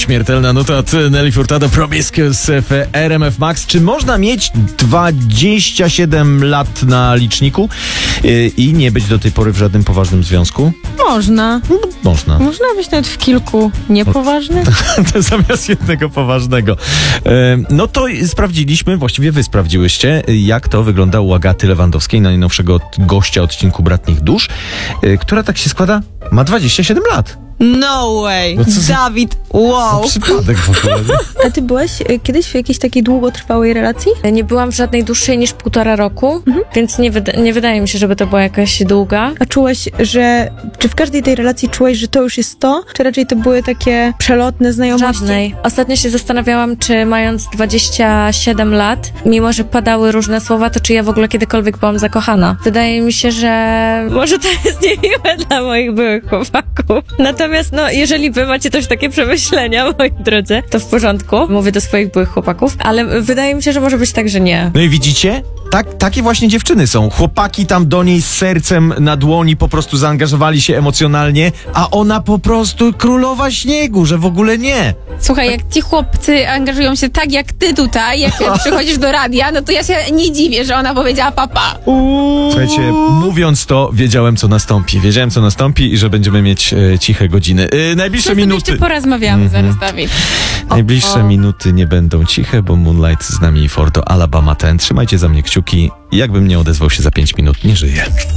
Śmiertelna nuta od Nelly Furtado, Promiscuous w RMF Max. Czy można mieć 27 lat na liczniku i nie być do tej pory w żadnym poważnym związku? Można. Można. Można być nawet w kilku niepoważnych. Zamiast jednego poważnego. No to sprawdziliśmy, właściwie wy sprawdziłyście, jak to wygląda u Agaty Lewandowskiej, najnowszego gościa odcinku Bratnich Dusz, która tak się składa, ma 27 lat. No way! No co za- Dawid, wow! Przypadek w ogóle. A ty byłaś kiedyś w jakiejś takiej długotrwałej relacji? Nie byłam w żadnej dłuższej niż 1,5 roku, więc nie wydaje mi się, żeby to była jakaś długa. A czułaś, czy w każdej tej relacji czułaś, że to już jest to? Czy raczej to były takie przelotne znajomości? Żadnej. Ostatnio się zastanawiałam, czy mając 27 lat, mimo że padały różne słowa, to czy ja w ogóle kiedykolwiek byłam zakochana. Wydaje mi się, że może to jest niemiłe dla moich byłych chłopaków. Natomiast jeżeli wy macie też takie przemyślenia, moi drodzy, to w porządku. Mówię do swoich byłych chłopaków, ale wydaje mi się, że może być tak, że nie. No i widzicie? Takie właśnie dziewczyny są. Chłopaki tam do niej z sercem na dłoni po prostu zaangażowali się emocjonalnie, a ona po prostu królowa śniegu, że w ogóle nie. Słuchaj, jak ci chłopcy angażują się tak jak ty tutaj, jak przychodzisz do radia, no to ja się nie dziwię, że ona powiedziała papa. Słuchajcie, mówiąc to, wiedziałem co nastąpi. Wiedziałem co nastąpi i że będziemy mieć ciche godziny. Najbliższe minuty. Jeszcze porozmawiamy zaraz, Dawid. Najbliższe minuty nie będą ciche, bo Moonlight z nami i Fordo Alabama Ten. Trzymajcie za mnie kciuki. Jakbym nie odezwał się za 5 minut, nie żyję.